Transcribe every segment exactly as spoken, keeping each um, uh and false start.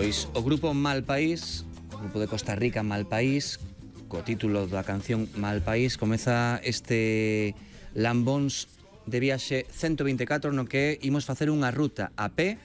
Pois o grupo Malpaís, o grupo de Costa Rica Malpaís, co título da canción Malpaís, comeza este Lambóns de viaxe ciento vinte e catro no que imos facer unha ruta a pé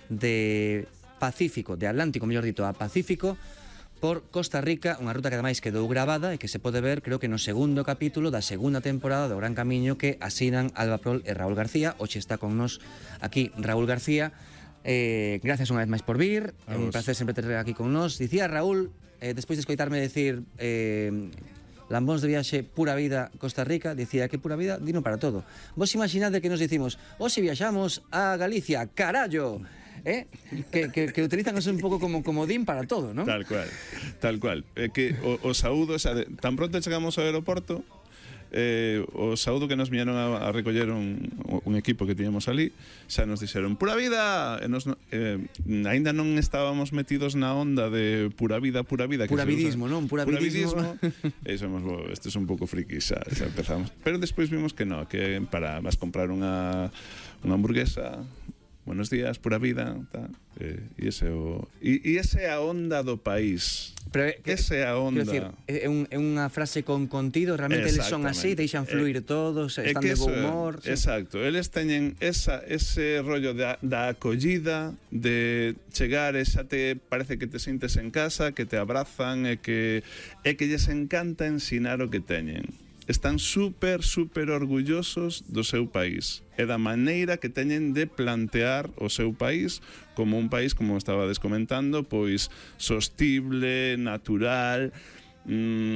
de Pacífico, de Atlántico, mellor dito, a Pacífico, por Costa Rica, unha ruta que ademais quedou grabada e que se pode ver, creo que no segundo capítulo da segunda temporada do Gran Camiño que asinan Alba Prol e Raúl García. Hoxe está con nos aquí Raúl García. Eh, gracias unha vez máis por vir, é un placer sempre ter aquí con nos. Dicía Raúl, eh, despois de escoitarme decir eh, Lambóns de viaxe, pura vida, Costa Rica, dicía que pura vida, dino para todo. Vos imaginade que nos dicimos, hoxe viaxamos a Galicia, carallo, eh? que, que, que utilizan eso un pouco como comodín para todo, non? Tal cual, tal cual. É que o, o saúdo, o sea, de, tan pronto chegamos ao aeroporto, eh, o saúdo que nos viñeron a, a recoller un, un equipo que tiñamos ali, xa nos dixeron pura vida, e nos, eh, aínda non estábamos metidos na onda de pura vida, pura vida, pura vidismo, non? Pura, pura vidismo, e somos, bo, este é un pouco friki, xa, xa empezamos, pero despois vimos que no, que para vas comprar unha unha hamburguesa, buenos días, pura vida, ta, eh, e ese o e, e ese é a onda do país. Pero que, ese é a onda. Quero decir, é, un, é unha frase con contido, realmente eles son así, deixan fluir eh, todos, están de bo humor. Sí. Exacto, eles teñen esa, ese rollo da, da acollida, de chegar e xa te parece que te sintes en casa, que te abrazan e que e que lles encanta ensinar o que teñen. Están super, super orgullosos do seu país e da maneira que teñen de plantear o seu país como un país, como estabades comentando, pois sostible, natural, mmm,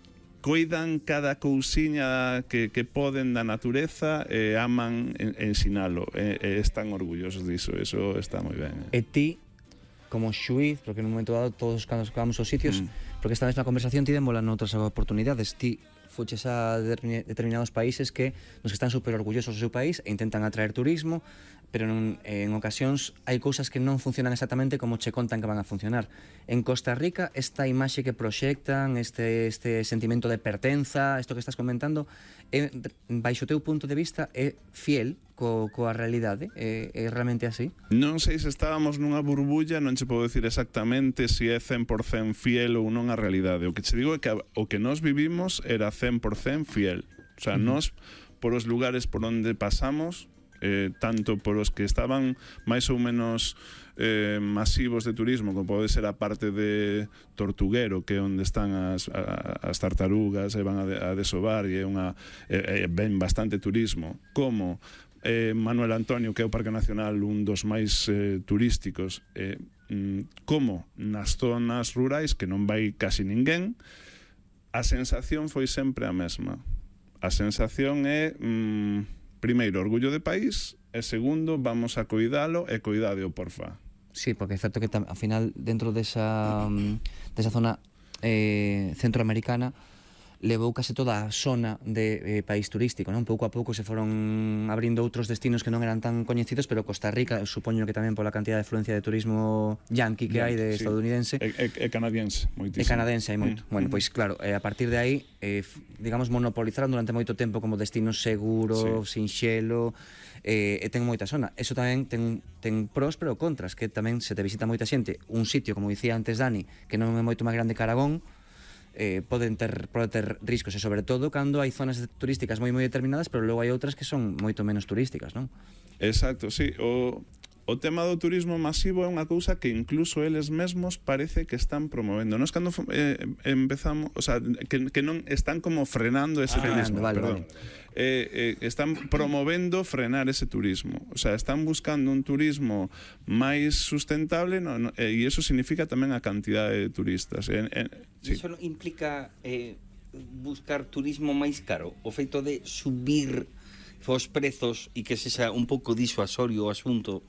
coidan cada cousiña que, que poden da natureza e aman en, ensinalo e, e están orgullosos diso, eso está moi ben. E ti, como xuiz, porque nun momento dado todos cando vamos aos sitios, mm. porque esta mesma conversación tidémola noutras oportunidades, ti fuches a determinados países que nos que están super orgullosos do seu país e intentan atraer turismo, pero non, en ocasións hai cousas que non funcionan exactamente como che contan que van a funcionar. En Costa Rica, esta imaxe que proxectan, este, este sentimento de pertenza, isto que estás comentando, é, baixo o teu punto de vista, é fiel co, coa realidade? É, é realmente así? Non sei se estábamos nunha burbulla, non che podo decir exactamente se é cen por cen fiel ou non a realidade. O que che digo é que o que nós vivimos era cen por cen fiel. O sea, uh -huh. nós, por os lugares por onde pasamos, eh, tanto por os que estaban máis ou menos eh, masivos de turismo, como pode ser a parte de Tortuguero, que é onde están as, a, as tartarugas e van a, de, a desovar e é unha, eh, ven bastante turismo, como eh, Manuel Antonio, que é o Parque Nacional un dos máis eh, turísticos, eh, como nas zonas rurais que non vai casi ninguén, a sensación foi sempre a mesma. A sensación é mmm, primeiro, orgullo de país, e segundo, vamos a coidalo e coidadeo, porfa. Sí, porque é certo que ao final dentro desa, desa zona eh, centroamericana levou case toda a zona de eh, país turístico, non? Pouco a pouco se foron abrindo outros destinos que non eran tan coñecidos, pero Costa Rica, supoño que tamén pola cantidad de afluencia de turismo yanqui que hai de sí. estadounidense. E, e, e canadiense, moitísimo. E canadiense hai moito. Mm. Bueno, pois claro, eh, a partir de aí, eh, digamos, monopolizaron durante moito tempo como destino seguro, sí. sinxelo, eh, e ten moita zona. Eso tamén ten, ten pros, pero contras, que tamén se te visita moita xente. Un sitio, como dicía antes Dani, que non é moito máis grande que Aragón, Eh, poden ter, pode ter riscos, e sobre todo cando hai zonas turísticas moi moi determinadas, pero logo hai outras que son moito menos turísticas, non? Exacto, sí. O, o tema do turismo masivo é unha cousa que incluso eles mesmos parece que están promovendo. Nós cando eh, empezamos, o sea, que, que non están como frenando ese ah, turismo, vale, perdón. Vale. Eh, eh, están promovendo frenar ese turismo. O sea, están buscando un turismo máis sustentable, no, no, eh, e iso significa tamén a cantidade de turistas. Eh, eh, sí. Iso implica eh, buscar turismo máis caro? O feito de subir os prezos e que sexa un pouco disuasorio o asunto?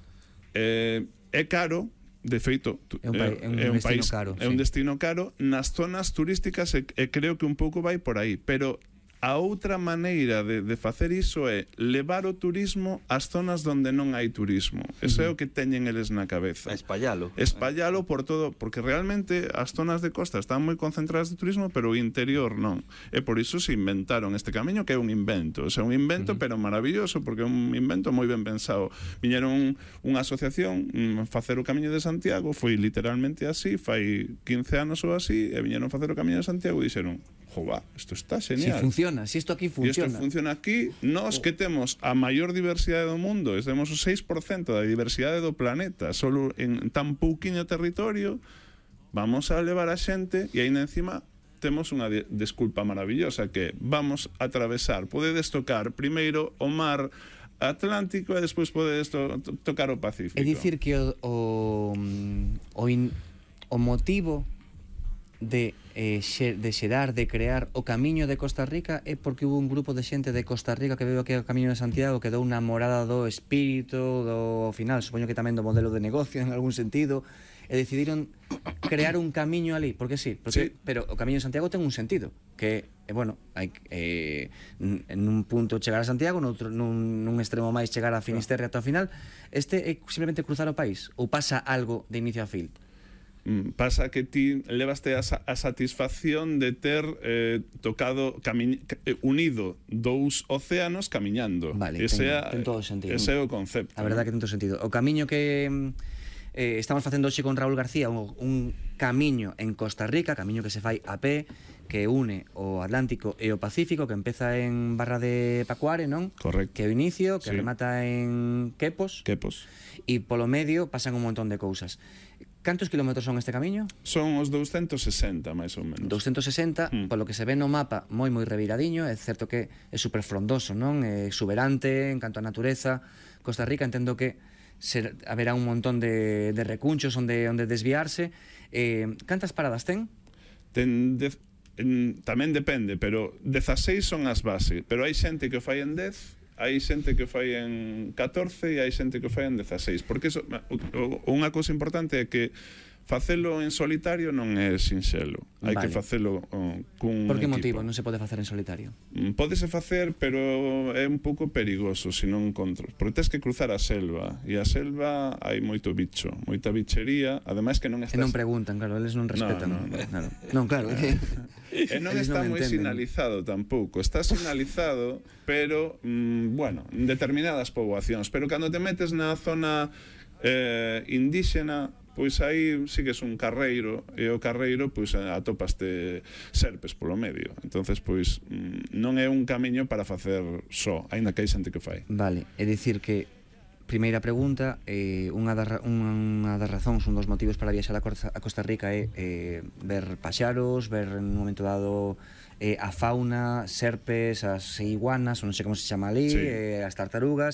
Eh, é caro, de feito, é un, pa é un, é un destino país caro, é sí. un destino caro nas zonas turísticas e, e creo que un pouco vai por aí, pero A outra maneira de, de facer iso é levar o turismo ás zonas onde non hai turismo. Eso é o que teñen eles na cabeza. A espallalo. Espallalo por todo, porque realmente as zonas de costa están moi concentradas de turismo, pero o interior non. E por iso se inventaron este camiño, que é un invento. O sea, un invento, uh-huh. pero maravilloso, porque é un invento moi ben pensado. Viñeron unha asociación mm, facer o Camiño de Santiago, foi literalmente así, fai quince anos ou así, e viñeron facer o Camiño de Santiago e dixeron, jova, isto está genial. Si funciona, si isto aquí funciona. E isto funciona aquí, nós que temos a maior diversidade do mundo, temos o seis por cento da diversidade do planeta, solo en tan pouquiño territorio, vamos a levar a xente e aínda encima temos unha de desculpa maravillosa, que vamos a atravesar, podedes tocar primeiro o mar Atlántico e despois podedes to to tocar o Pacífico. É dicir que o, o, o, in, o motivo de, eh, xe, de xerar, de crear o Camiño de Costa Rica é porque hubo un grupo de xente de Costa Rica que veo que o Camiño de Santiago quedou unha morada do espírito, do final, supoño que tamén do modelo de negocio en algún sentido, e decidiron crear un camiño ali, porque sí, porque, sí. Pero o Camiño de Santiago ten un sentido, que, eh, bueno, hai, eh, en un punto chegar a Santiago, noutro, nun, nun extremo máis chegar a Finisterre ata o final. Este é simplemente cruzar o país, ou pasa algo de inicio a fin? Pasa que ti levaste a, a satisfacción de ter eh, tocado unido dous océanos camiñando. Vale, ese ten, a, ten todo sentido. Ese é o concepto. A verdade que ten todo sentido. O camiño que eh, estamos facendo hoxe con Raúl García, un, un camiño en Costa Rica, camiño que se fai a pé, que une o Atlántico e o Pacífico, que empeza en Barra de Pacuare, non? Correcto. Que é o inicio, que sí. remata en Quepos. Quepos. E polo medio pasan un montón de cousas. Cantos kilómetros son este camiño? Son os doscientos sesenta, máis ou menos. doscientos sesenta, mm. polo que se ve no mapa, moi moi reviradiño, é certo que é super frondoso, non? É exuberante en canto a natureza. Costa Rica entendo que ser, haberá un montón de, de recunchos onde onde desviarse. Eh, cantas paradas ten? Ten de, en, tamén depende, pero dezaseis son as base, pero hai xente que o fai en dez. Hai xente que fai en catorce e hai xente que fai en dezaseis, porque eso, unha cousa importante é que facelo en solitario non é sinxelo. Hai vale. que facelo uh, cun Por que equipo. motivo non se pode facer en solitario? Pódese facer, pero é un pouco perigoso se non controlas, porque tens que cruzar a selva, e a selva hai moito bicho, moita bichería, ademais que non estás... E non preguntan, claro, eles non respetan. No, no, no. Claro. Non, claro, que... E non está non moi sinalizado tampouco. Está sinalizado, pero, mmm, bueno, en determinadas poboacións. Pero cando te metes na zona eh, indíxena, pois aí sigues un carreiro, e o carreiro, pois atopaste serpes polo medio. Entonces, pois, non é un camiño para facer só, aínda que hai xente que fai. Vale, é dicir que primeira pregunta, eh, unha, das, unha das razóns, un dos motivos para viaxar a Costa, a Costa Rica é eh, ver paxaros, ver en un momento dado eh, a fauna, serpes, as iguanas, non sei como se chama ali, sí. eh, as tartarugas.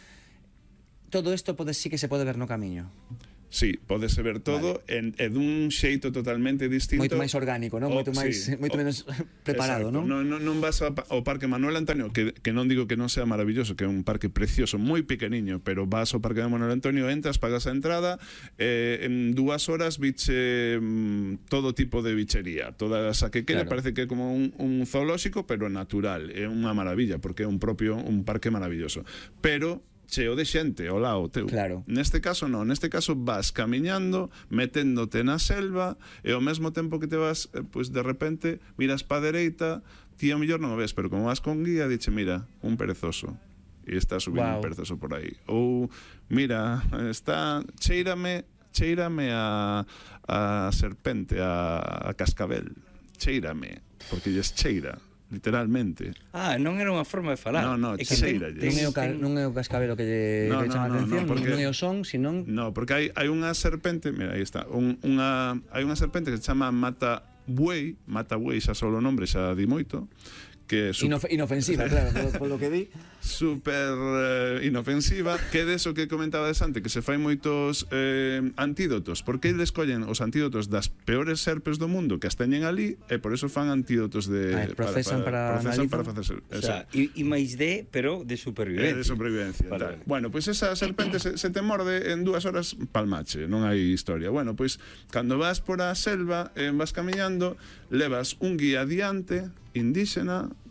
Todo isto pode, sí que se pode ver no camiño. Sí, podese ver todo vale. en, en dun xeito totalmente distinto. Moito máis orgánico, non? O, Moito máis sí, moito o, menos preparado, non? Non, non, non vas ao, ao Parque Manuel Antonio, que, que non digo que non sea maravilloso, que é un parque precioso, moi pequeniño, pero vas ao Parque de Manuel Antonio, entras, pagas a entrada, eh, en dúas horas biche mm, todo tipo de bichería, toda esa que queda, claro. Parece que é como un, un zoolóxico, pero natural, é unha maravilla, porque é un propio un parque maravilloso. Pero cheo de xente ao lado teu. Claro. Neste caso non, neste caso vas camiñando, meténdote na selva, e ao mesmo tempo que te vas, eh, pois de repente miras pa dereita, ti ao mellor non o ves, pero como vas con guía, diche, mira, un perezoso, e está subindo wow. un perezoso por aí. Ou, mira, está, cheírame, cheírame a, a serpente, a, a cascabel, cheírame, porque lles cheira. Literalmente. Ah, non era unha forma de falar. No, no, é que non, é o ca, non é o cascabelo que lle, no, que chama no, atención, no, porque, non é o son, senón... No, porque hai, hai unha serpente, mira, aí está, un, unha, hai unha serpente que se chama mata buei, mata buei, xa só o nombre xa di moito, que Inof inofensiva, claro, por, por lo que di. Super eh, inofensiva, que é deso que comentaba antes, que se fai moitos eh, antídotos, porque eles collen os antídotos das peores serpes do mundo que as teñen ali, e por eso fan antídotos de ah, procesan para, para, procesan para facer o sea, e, e máis de, pero de supervivencia. Eh, de supervivencia, vale. Bueno, pois pues esa serpente se, se te morde en dúas horas palmache, non hai historia. Bueno, pois pues, cando vas por a selva, eh, vas camiñando, levas un guía adiante indíxena,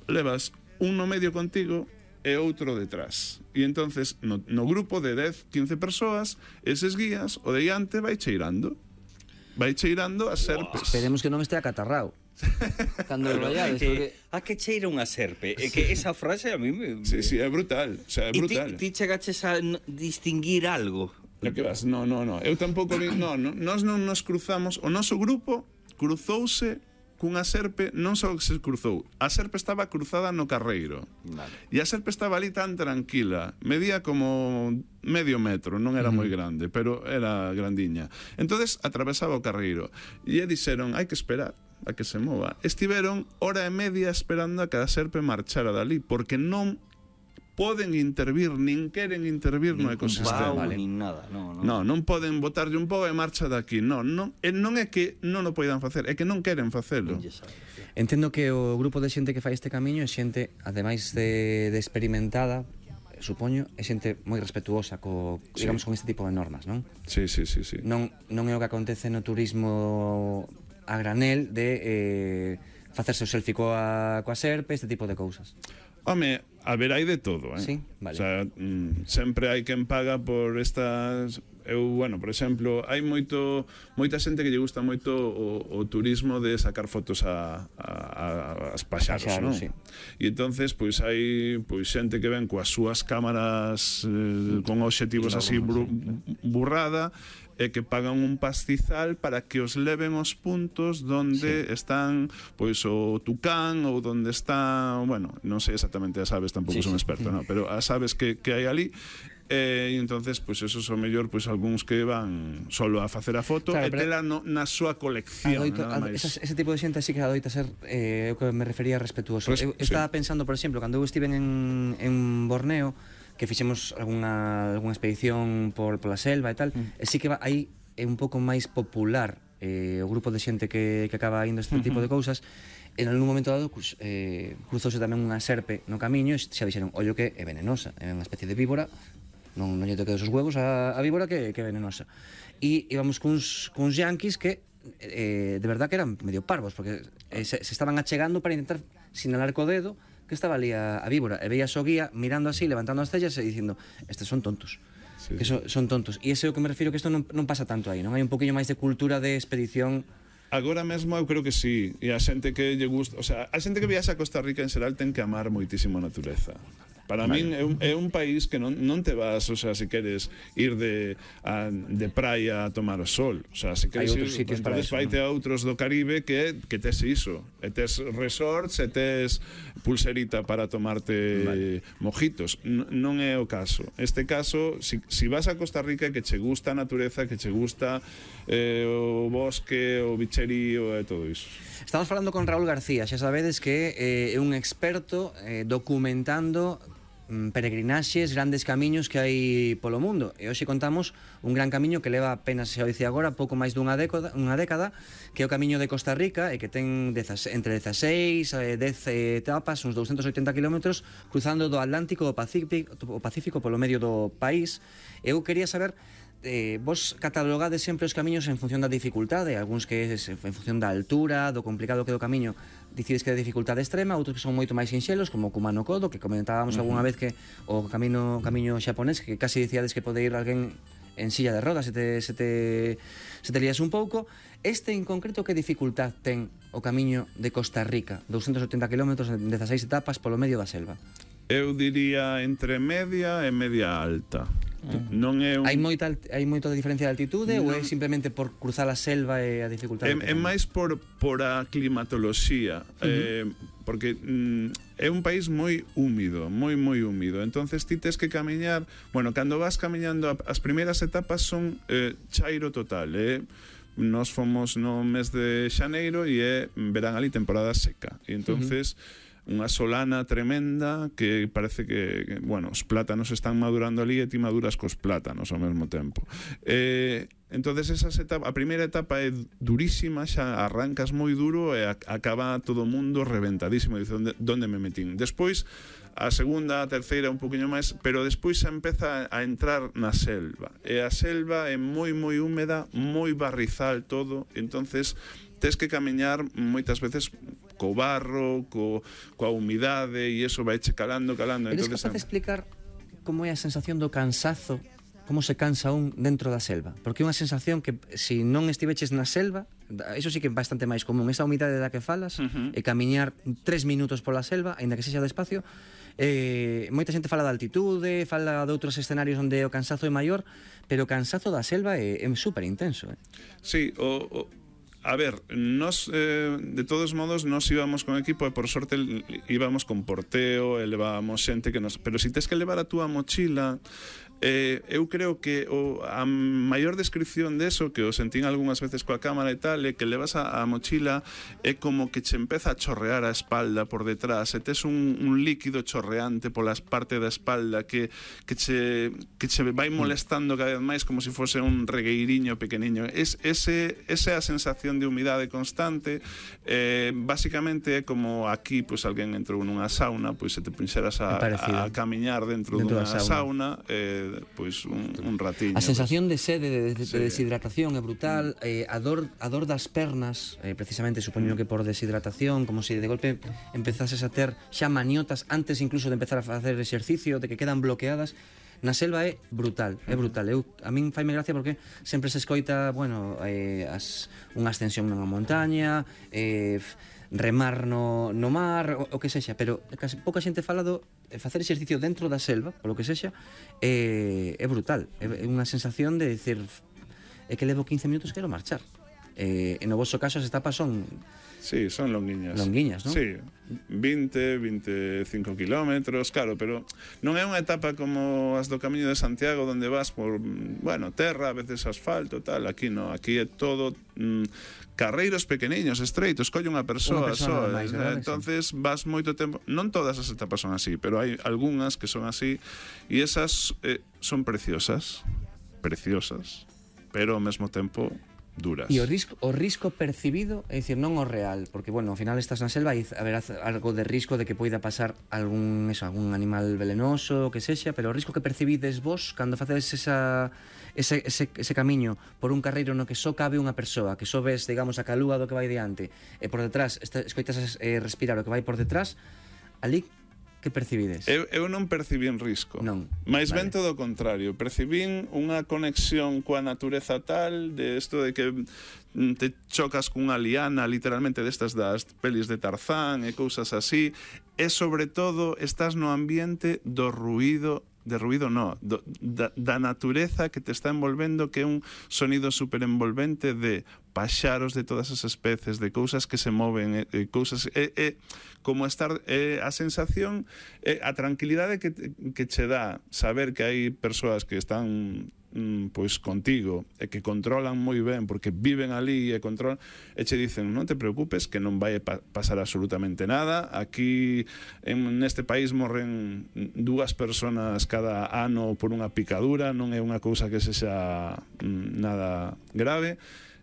levas un no medio contigo e outro detrás. E entonces no, no grupo de dez, quince persoas, eses guías, o de diante vai cheirando. Vai cheirando as serpes. Esperemos que non estea acatarrao. Cando lo vayades, porque... A que cheira unha serpe? É que esa frase a mí me... Sí, sí, é brutal. O sea, é brutal. E ti, ti chegaches a n- distinguir algo? É que vas, no, no, no. Eu tampouco vi, no, no, nós non nos cruzamos, o noso grupo cruzouse cunha serpe, non só que se cruzou, a serpe estaba cruzada no carreiro. Vale. E a serpe estaba ali tan tranquila, medía como medio metro, non era moi grande, pero era grandiña. Entonces atravesaba o carreiro e lle dixeron, hai que esperar a que se mova. Estiveron hora e media esperando a que a serpe marchara dali, porque non poden intervir, nin queren intervir no ecosistema. Wow, nin nada, no, no. No, non poden botarlle un pouco e marcha daqui. Non, non, e non é que non o poidan facer, é que non queren facelo. Entendo que o grupo de xente que fai este camiño é xente, ademais de, de experimentada, supoño, é xente moi respetuosa co, Sí. digamos, con este tipo de normas, non? Sí, sí, sí, sí. Non, non é o que acontece no turismo a granel de eh, facerse o selfie coa, coa serpe, este tipo de cousas. Home, a ver, hai de todo, eh? Sí, vale. O sea, mm, sempre hai quen paga por estas... Eu, bueno, por exemplo, hai moito moita xente que lle gusta moito o, o turismo de sacar fotos a, a, a as paxaros, non? Paxaros, sí. E entonces, pois hai pois xente que ven coas súas cámaras eh, con obxectivos así bru, burrada, e que pagan un pastizal para que os leven aos puntos donde sí. están pois o tucán ou donde está, bueno, non sei exactamente as aves, tampouco sí, son sí. experto, no, pero as aves que, que hai ali. E entonces, pois eso son mellor pois algúns que van solo a facer a foto, claro, e tela no, na súa colección, adoito, nada máis. Ese, ese tipo de xente así que adoita ser eh, o que me refería respetuoso. Res, eu estaba sí. pensando, por exemplo, cando eu estive en, en Borneo, que fixemos algunha, algunha expedición por, pola selva e tal, mm. e sí que va, aí é un pouco máis popular eh, o grupo de xente que, que acaba indo este uh -huh. tipo de cousas. En algún momento dado cruz, eh, cruzouse tamén unha serpe no camiño e xa dixeron, ollo que é venenosa, é unha especie de víbora, non, non lle toque os huevos a, a víbora que, que é venenosa. E íbamos cuns, cuns yanquis que eh, de verdad que eran medio parvos, porque eh, se, se estaban achegando para intentar sinalar co dedo que estaba ali a, a víbora, e veía o guía mirando así, levantando as cellas e dicindo, estes son tontos. Sí, que son, son tontos. E ese é o que me refiro, que isto non, non pasa tanto aí, non? Hai un poquinho máis de cultura de expedición. Agora mesmo eu creo que sí. E a xente que lle gusta, o sea, a xente que viaxa a Costa Rica en xeral ten que amar moitísimo a natureza. Para vale. min é un, é un país que non, non te vas, o sea, se queres ir de, a, de praia a tomar o sol, o sea, se queres ir, sitios para eso, vaite ¿no? a outros do Caribe que, que tes iso, e tes resorts, e tes pulserita para tomarte vale. mojitos. N non é o caso. Este caso, si, si vas a Costa Rica que che gusta a natureza, que che gusta eh, o bosque, o bicherío e todo iso. Estamos falando con Raúl García, xa sabedes que eh, é un experto eh, documentando mm, peregrinaxes, grandes camiños que hai polo mundo. E hoxe contamos un gran camiño que leva apenas, xa o dice agora, pouco máis dunha década, unha década, que é o camiño de Costa Rica e que ten dezas, entre dezaseis e dez etapas, uns douscentos oitenta kilómetros, cruzando do Atlántico ao Pacífico, o Pacífico polo medio do país. Eu quería saber, Eh, vos catalogades sempre os camiños en función da dificultade, algúns que é en función da altura, do complicado que é o camiño, decides que é de dificultade extrema, outros que son moito máis sinxelos, como o Kumano Kodo, que comentábamos uh -huh. algunha vez que o camino camiño xaponés, que casi dicíades que pode ir alguén en silla de rodas se te, se te, se te lías un pouco. Este en concreto, que dificultad ten o camiño de Costa Rica? douscentos oitenta kilómetros en dezaseis etapas polo medio da selva. Eu diría entre media e media alta. Mm. Non é un... Hai moita hai moita diferencia de altitude non... ou é simplemente por cruzar a selva e a dificultade? É, é máis por por a climatoloxía, uh -huh. eh, porque mm, é un país moi húmido, moi moi húmido. Entonces ti tes que camiñar, bueno, cando vas camiñando as primeiras etapas son eh, chairo total, eh Nos fomos no mes de xaneiro e é verán ali temporada seca. E entonces uh -huh. unha solana tremenda que parece que, que, bueno, os plátanos están madurando ali e ti maduras cos plátanos ao mesmo tempo. Eh, entonces esas etapa, a primeira etapa é durísima, xa arrancas moi duro e a, acaba todo o mundo reventadísimo, dice, onde, onde me metín? Despois, a segunda, a terceira un poquinho máis, pero despois xa empeza a entrar na selva. E a selva é moi moi húmeda, moi barrizal todo, entonces tes que camiñar moitas veces co barro, co, coa humidade, e eso vai che calando, calando. Eres Entonces, capaz de explicar como é a sensación do cansazo, como se cansa un dentro da selva? Porque é unha sensación que, se non estiveches na selva, iso sí que é bastante máis común, esa humidade da que falas, Uh-huh. e camiñar tres minutos pola selva, aínda que sexa despacio, eh, moita xente fala da altitude, fala de outros escenarios onde o cansazo é maior, pero o cansazo da selva é, é super intenso, eh? Sí, o, o a ver, nos eh, de todos modos nos íbamos con equipo e por sorte íbamos con porteo e levábamos xente que nos... Pero si tes que levar a túa mochila, eh, eu creo que o, a maior descripción de eso, que o sentín algunhas veces coa cámara e tal, é que levas a, a mochila é como que che empeza a chorrear a espalda por detrás, e tes un, un líquido chorreante pola parte da espalda que, que, che, que che vai molestando cada vez máis como se fose un regueiriño pequeniño. Es, ese, esa é a sensación de humidade constante. Eh, básicamente é como aquí, pues, alguén entrou nunha sauna, pois pues, se te puxeras a, a, a camiñar dentro, dentro dunha sauna, sauna eh, pois un, un ratiño. A sensación de sede, de, de, sí. de deshidratación é brutal, eh, a, dor, a dor das pernas, eh, precisamente supoño que por deshidratación, como se de golpe empezases a ter xa maniotas antes incluso de empezar a facer exercicio, de que quedan bloqueadas. Na selva é brutal, é brutal. Eu, a min faime gracia porque sempre se escoita, bueno, eh, as, unha ascensión nunha montaña, eh, remar no, no mar, o, o que sexa, pero casi pouca xente fala do facer exercicio dentro da selva, polo que sexa, eh, é brutal. É, é unha sensación de decir, é que levo quince minutos, quero marchar. Eh, en o vosso caso as etapas son... Sí, son longuiñas. Longuiñas, non? Sí, vinte, vinte e cinco kilómetros, claro, pero non é unha etapa como as do Camiño de Santiago, donde vas por, bueno, terra, a veces asfalto, tal. Aquí non, aquí é todo mm, carreiros pequeniños, estreitos, colle unha persoa, só. Máis, eh, entonces vas moito tempo. Non todas as etapas son así, pero hai algunhas que son así, e esas eh, son preciosas, preciosas, pero ao mesmo tempo duras. E o risco, o risco percibido, é dicir, non o real, porque, bueno, ao final estás na selva e haberá algo de risco de que poida pasar algún, eso, algún animal velenoso, que sexa, pero o risco que percibides vos cando facedes esa, ese, ese, ese camiño por un carreiro no que só cabe unha persoa, que só ves, digamos, a calúa do que vai diante, e por detrás escoitas eh, respirar o que vai por detrás, ali que percibides? Eu, eu non percibín risco. Non. Mais Vale. ben todo o contrario. Percibín unha conexión coa natureza tal, de isto de que te chocas cunha liana, literalmente destas das pelis de Tarzán e cousas así, e sobre todo estás no ambiente do ruído, de ruído no, do, da, da natureza que te está envolvendo, que é un sonido super envolvente de paxaros de todas as especies, de cousas que se moven, e, e cousas é, é como estar é, a sensación, é, a tranquilidade que, que che dá saber que hai persoas que están mm, pois contigo e que controlan moi ben porque viven ali e controlan e che dicen non te preocupes que non vai pa pasar absolutamente nada, aquí en neste país morren dúas personas cada ano por unha picadura, non é unha cousa que sexa mm, nada grave,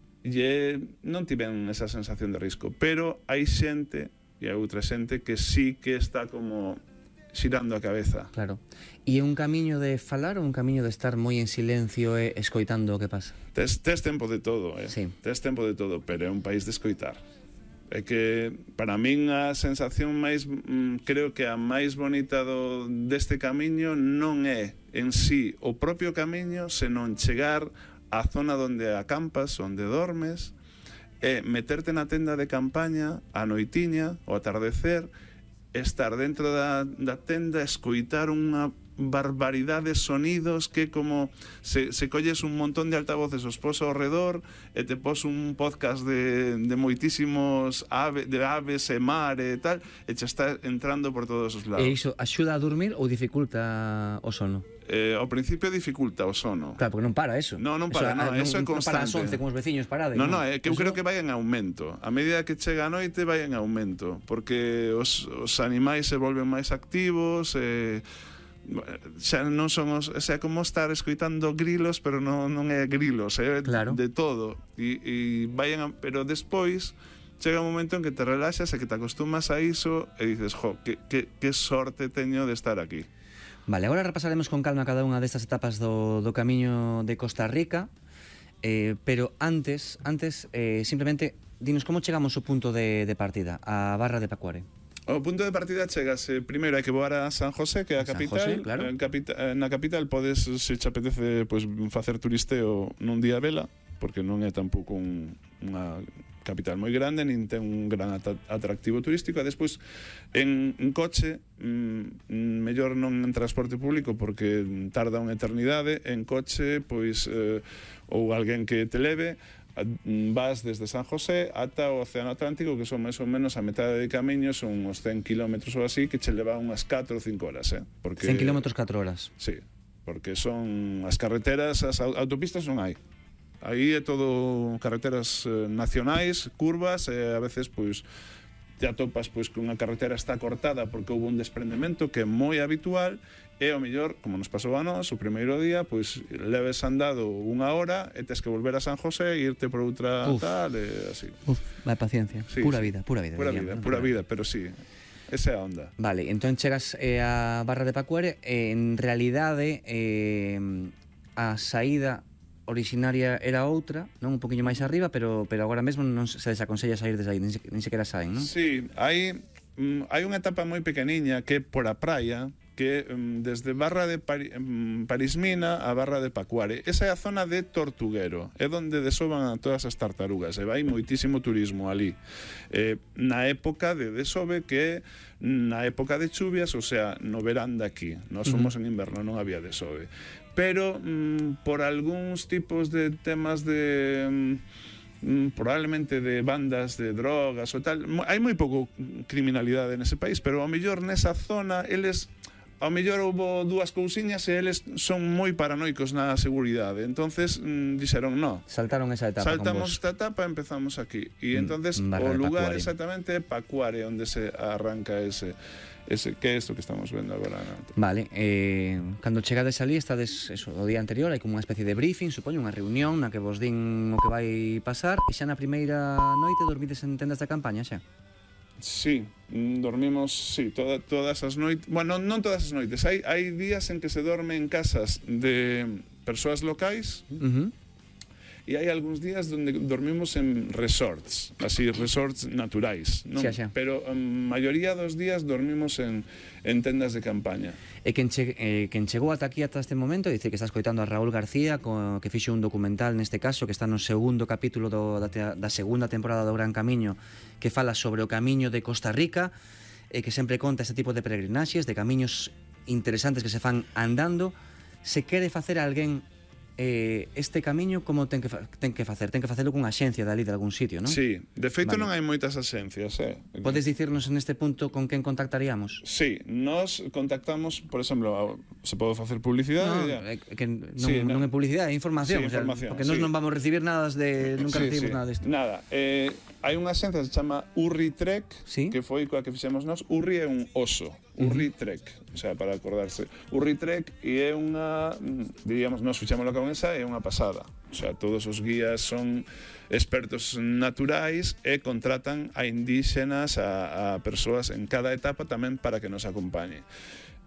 e non tiven esa sensación de risco, pero hai xente e hai outra xente que sí que está como xirando a cabeza. Claro. E é un camiño de falar ou un camiño de estar moi en silencio e escoitando o que pasa? Tes, tes tempo de todo, eh? Sí. Tes tempo de todo, pero é un país de escoitar. É que para min a sensación máis mm, creo que a máis bonita do, deste camiño non é en sí o propio camiño, senón chegar á zona onde acampas, onde dormes, é meterte na tenda de campaña a noitiña, o atardecer, estar dentro da, da tenda, escoitar unha barbaridade de sonidos que como se, se colles un montón de altavoces os pos ao redor e te pos un podcast de, de moitísimos ave, de aves e mar e tal, e che está entrando por todos os lados. E iso axuda a dormir ou dificulta o sono? Eh, ao principio dificulta o sono. Claro, porque non para eso. No, non para, eso, no, eso é constante. Non para as once con os veciños parade. No, no, é que eu eso... creo que vai en aumento. A medida que chega a noite vai en aumento, porque os, os animais se volven máis activos, e xa non son os, xa como estar escoitando grilos, pero non, non é grilos, é claro. De todo. E, e vayan a, pero despois chega un momento en que te relaxas e que te acostumas a iso e dices, jo, que, que, que sorte teño de estar aquí. Vale, agora repasaremos con calma cada unha destas etapas do, do camiño de Costa Rica, eh, pero antes, antes eh, simplemente dinos como chegamos ao punto de, de partida, a Barra de Pacuare. O punto de partida chegas, eh, primeiro hai que voar a San José, que é a San capital. José, claro. En capita, na capital podes, se te apetece, pues, facer turisteo nun día a vela, porque non é tampouco un, unha capital moi grande, nin ten un gran atractivo turístico. E despois, en, en coche, mm, mellor non en transporte público, porque tarda unha eternidade. En coche, pois, eh, ou alguén que te leve, vas desde San José ata o Océano Atlántico, que son máis ou menos a metade de camiño, son uns cen kilómetros ou así, que che leva unhas catro ou cinco horas, eh? Porque, cen kilómetros, catro horas. Sí, porque son as carreteras, as autopistas non hai. Aí é todo carreteras eh, nacionais, curvas, e a veces, pois, te atopas pois que unha carretera está cortada porque houve un desprendemento, que é moi habitual, e ao mellor, como nos pasou a nós, o primeiro día, pois leves andado unha hora e tes que volver a San José e irte por outra Uf. tal, e así. Uf, vai paciencia. Sí, pura sí. vida, pura vida. Pura diríamos, vida, ¿no? pura vida, pero sí, esa é a onda. Vale, entón chegas eh, a Barra de Pacuare, e en realidade eh, a saída originaria era outra, non, un poquinho máis arriba, pero pero agora mesmo non se desaconsella sair desde aí, nin, se, nin sequera saen, non? Sí, hai mm, hai unha etapa moi pequeniña que é por a praia, que mm, desde Barra de Pari, mm, Parismina a Barra de Pacuare. Esa é a zona de Tortuguero, é onde desoban a todas as tartarugas, e vai moitísimo turismo ali. Eh, na época de desove, que é na época de chuvias, o sea, no verán de aquí. Nós fomos uh-huh. en inverno, non había desove. Pero mm, por algúns tipos de temas de... Mm, probablemente de bandas de drogas ou tal, hai moi pouco criminalidade nese país, pero ao mellor nesa zona eles ao mellor houve dúas cousiñas e eles son moi paranoicos na seguridade. Entonces mm, dixeron, no, saltaron esa etapa. Saltamos esta etapa e empezamos aquí. E entonces mm, o lugar Pacuare. Exactamente é Pacuare, onde se arranca ese ese que é isto que estamos vendo agora, ¿no? Vale, eh, cando chegades ali, estades eso, o día anterior, hai como unha especie de briefing, supoño, unha reunión na que vos din o que vai pasar, e xa na primeira noite dormides en tendas de campaña, xa? Sí, dormimos, sí, toda, todas as noites. Bueno, non todas as noites. Hai, hai días en que se dorme en casas de persoas locais, uh-huh. e hai algúns días onde dormimos en resorts, así, resorts naturais, non? Xa, xa. Pero a maioría dos días dormimos en, en tendas de campaña. E quen, che, eh, quen chegou ata aquí, ata este momento, dice que estás coitando a Raúl García, co, que fixo un documental neste caso, que está no segundo capítulo do, da, te, da segunda temporada do Gran Camiño, que fala sobre o camiño de Costa Rica, e que sempre conta este tipo de peregrinaxes, de camiños interesantes que se fan andando. Se quere facer a alguén eh, este camiño, como ten que, ten que facer? Ten que facelo cunha axencia dali de algún sitio, non? Sí, de feito vale. Non hai moitas axencias, eh? Podes dicirnos neste punto con quen contactaríamos? Sí, nos contactamos, por exemplo, se pode facer publicidade? No, é que non, sí, non no. é publicidade, é información, Sí, o sea, información, porque sí. nós non vamos recibir nada de, nunca sí, recibimos sí. nada disto. Nada, eh, hai unha axencia que se chama Urri Trek, sí. que foi coa que fixemos nós. Urri é un oso, Urri uh-huh. Trek, o sea, para acordarse. Urri Trek, e é unha, diríamos, nós fixémoslo con esa, é unha pasada. O sea, todos os guías son expertos naturais e contratan a indígenas, a, a persoas en cada etapa tamén para que nos acompañe.